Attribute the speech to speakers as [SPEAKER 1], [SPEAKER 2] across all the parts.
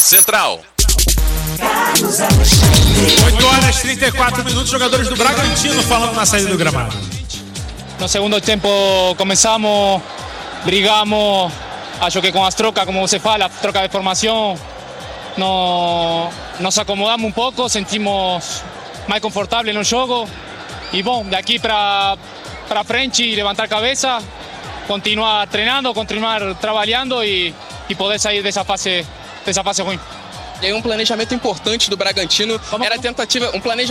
[SPEAKER 1] Central.
[SPEAKER 2] 8h34, jogadores do Bragantino falando na saída do gramado.
[SPEAKER 3] No segundo tempo começamos, brigamos, acho que com as trocas, como você fala, troca de formação, nos acomodamos um pouco, sentimos mais confortável no jogo e bom, daqui para frente, levantar a cabeça, continuar treinando, continuar trabalhando e poder sair dessa fase ruim.
[SPEAKER 4] E aí um planejamento importante do Bragantino era a tentativa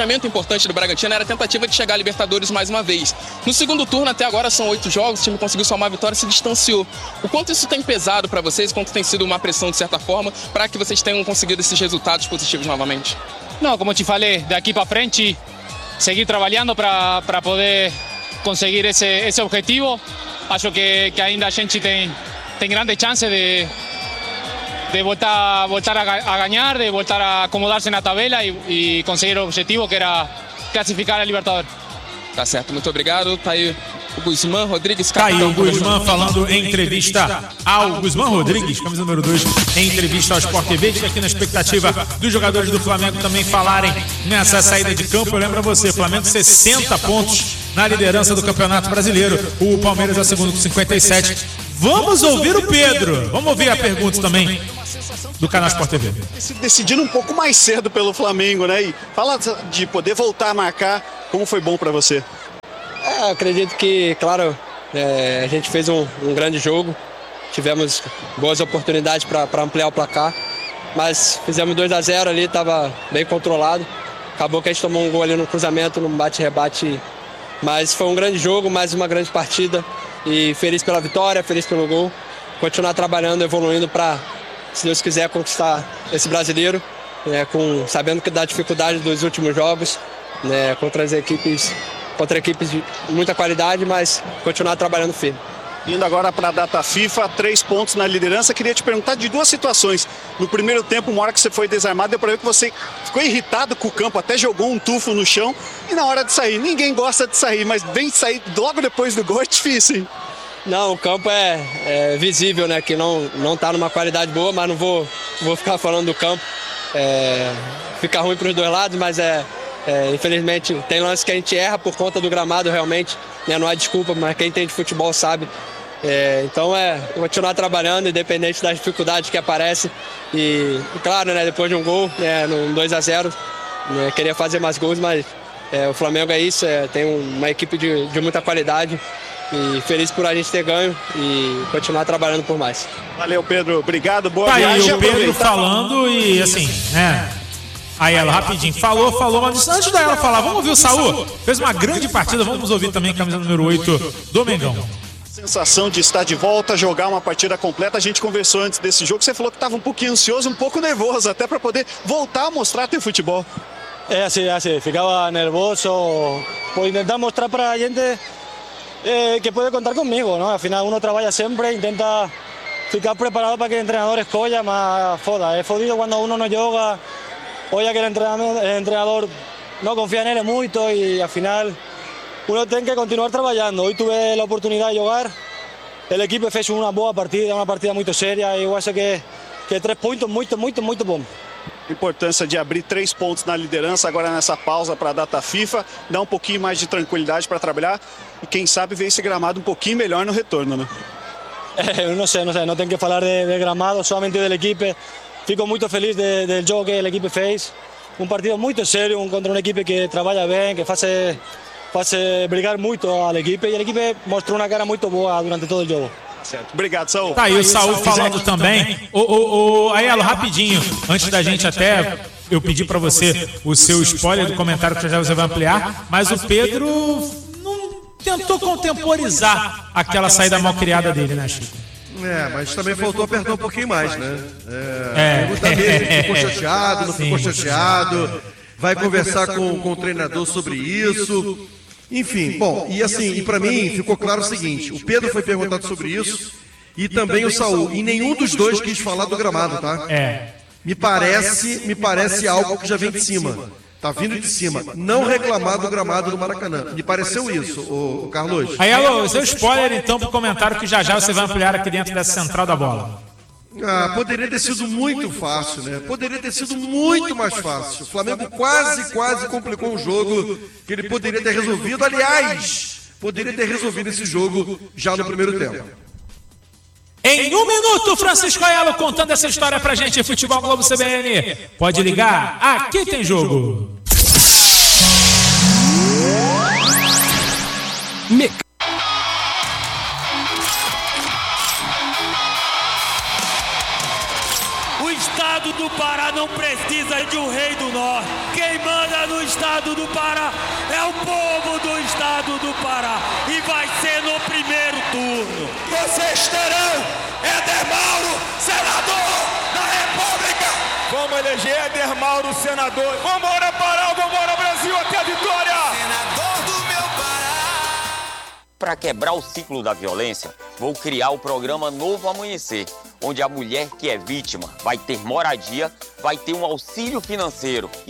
[SPEAKER 4] de chegar à Libertadores mais uma vez. No segundo turno, até agora são 8 jogos, o time conseguiu só uma vitória e se distanciou. O quanto isso tem pesado para vocês, quanto tem sido uma pressão de certa forma, para que vocês tenham conseguido esses resultados positivos novamente?
[SPEAKER 3] Não, como te falei, daqui para frente, seguir trabalhando para poder conseguir esse objetivo. Acho que ainda a gente tem grande chance de voltar a ganhar, de voltar a acomodar-se na tabela e conseguir o objetivo que era classificar a Libertadores.
[SPEAKER 4] Tá certo, muito obrigado. Tá aí o Guzmán Rodrigues.
[SPEAKER 2] Tá aí o Guzmán falando em entrevista ao Guzmán Rodrigues, camisa número 2, em entrevista ao Sport TV. Fica aqui na expectativa dos jogadores do Flamengo também falarem nessa saída de campo. Eu lembro a você, Flamengo 60 pontos na liderança do Campeonato Brasileiro. O Palmeiras é o segundo com 57. Vamos ouvir o Pedro. Vamos ouvir a pergunta também do canal Sport TV.
[SPEAKER 5] Decidindo um pouco mais cedo pelo Flamengo, né? E fala de poder voltar a marcar, como foi bom para você?
[SPEAKER 6] Acredito que, claro, a gente fez um grande jogo, tivemos boas oportunidades para ampliar o placar, mas fizemos 2-0 ali, estava bem controlado. Acabou que a gente tomou um gol ali no cruzamento, num bate-rebate, mas foi um grande jogo, mais uma grande partida e feliz pela vitória, feliz pelo gol. Continuar trabalhando, evoluindo para, se Deus quiser, conquistar esse brasileiro, sabendo que dá dificuldade dos últimos jogos, contra equipes de muita qualidade, mas continuar trabalhando firme.
[SPEAKER 5] Indo agora para a data FIFA, 3 pontos na liderança. Queria te perguntar de 2 situações. No primeiro tempo, uma hora que você foi desarmado, deu para ver que você ficou irritado com o campo, até jogou um tufo no chão. E na hora de sair, ninguém gosta de sair, mas bem sair logo depois do gol é difícil, hein?
[SPEAKER 6] Não, o campo é visível, né? Que não está numa qualidade boa, mas não vou ficar falando do campo. Fica ruim para os dois lados, mas infelizmente tem lances que a gente erra por conta do gramado realmente, né? Não há desculpa, mas quem tem de futebol sabe. Então continuar trabalhando, independente das dificuldades que aparecem. E claro, né, depois de um gol, no 2-0, queria fazer mais gols, mas o Flamengo é isso, tem uma equipe de muita qualidade. E feliz por a gente ter ganho e continuar trabalhando por mais.
[SPEAKER 5] Valeu, Pedro. Obrigado. Boa
[SPEAKER 2] viagem.
[SPEAKER 5] Aí
[SPEAKER 2] o Pedro falando e assim, Aí ela rapidinho falou, mas antes da ela falar, vamos ouvir o Saúl. Fez uma grande partida, vamos ouvir também a camisa número 8 do Mengão.
[SPEAKER 5] Sensação de estar de volta, jogar uma partida completa. A gente conversou antes desse jogo, você falou que estava um pouquinho ansioso, um pouco nervoso, até para poder voltar a mostrar teu futebol.
[SPEAKER 7] Así, ficaba nervoso por intentar mostrar para a gente que puede contar conmigo, ¿no? Al final uno trabaja siempre, intenta ficar preparado para que el entrenador escoja, más foda. Es jodido cuando uno no joga, oye que el entrenador no confía en él mucho y al final uno tiene que continuar trabajando. Hoy tuve la oportunidad de jugar, el equipo fez una boa partida, uma partida muito séria e eu acho que 3 pontos muito bom.
[SPEAKER 5] Importância de abrir 3 pontos na liderança agora nessa pausa para a data FIFA, dar um pouquinho mais de tranquilidade para trabalhar e quem sabe ver esse gramado um pouquinho melhor no retorno, né?
[SPEAKER 7] No sé, no tengo que falar de gramado, solamente del equipo. Fico muito feliz del jogo que el equipo fez. Un partido muito sério contra uma equipe que trabalha bem, que faz brigar muito ao equipe e a equipe mostrou uma cara muito boa durante todo o jogo.
[SPEAKER 5] Certo. Obrigado, Saúl.
[SPEAKER 2] Tá aí o Saúl falando também. Aiello, rapidinho, antes da gente até eu pedir para você o seu spoiler do comentário que já você vai ampliar, mas o Pedro não tentou contemporizar aquela saída mal criada dele, né, Chico?
[SPEAKER 8] Mas também faltou apertar um pouquinho mais, né? Ficou chateado, não ficou chateado, vai conversar com o treinador sobre isso. Enfim, bom, e para mim ficou claro o seguinte, o Pedro foi perguntado sobre isso e também o Saúl, e nenhum dos dois quis falar do gramado, tá? Me parece algo que já vem de cima, tá vindo de cima, não reclamar do gramado do Maracanã, me pareceu isso, o Carlos.
[SPEAKER 2] Aiello, seu spoiler então pro comentário que já você vai ampliar aqui dentro dessa central da bola.
[SPEAKER 8] Poderia ter sido muito fácil, né? Poderia ter sido muito mais fácil. O Flamengo quase complicou um jogo que ele poderia ter resolvido. Aliás, poderia ter resolvido esse jogo já no primeiro tempo.
[SPEAKER 2] Em 1 minuto, Francisco Aiello contando essa história pra gente. Futebol Globo CBN. Pode ligar, aqui tem jogo.
[SPEAKER 1] O estado do Pará não precisa de um rei do norte. Quem manda no estado do Pará é o povo do estado do Pará. E vai ser no primeiro turno.
[SPEAKER 9] Vocês terão Éder Mauro, senador da República. Vamos eleger Éder Mauro, senador. Vambora Pará, vambora Brasil, até a vitória. Senador do meu Pará.
[SPEAKER 10] Para quebrar o ciclo da violência, vou criar o programa Novo Amanhecer, onde a mulher que é vítima vai ter moradia, vai ter um auxílio financeiro